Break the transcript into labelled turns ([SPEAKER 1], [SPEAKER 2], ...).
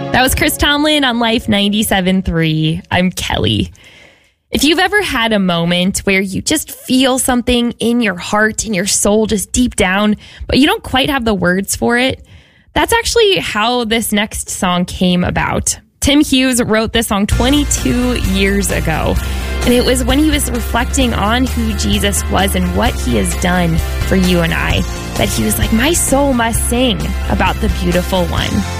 [SPEAKER 1] That was Chris Tomlin on Life 97.3. I'm Kelly. If you've ever had a moment where you just feel something in your heart, in your soul, just deep down, but you don't quite have the words for it, that's actually how this next song came about. Tim Hughes wrote this song 22 years ago, and it was when he was reflecting on who Jesus was and what he has done for you and I, that he was like, my soul must sing about the beautiful one.